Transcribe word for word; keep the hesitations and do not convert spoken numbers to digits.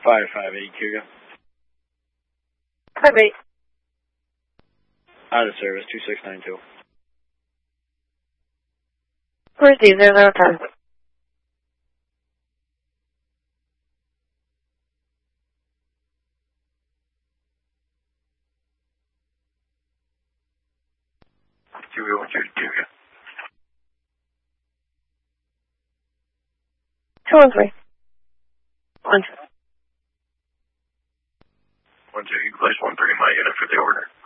five five eight, Hugo. five eight. Out of service, two six nine two. Where's D zero zero ten? Hugo, one two two. two one three. One. One two, you place one three in my unit for the order.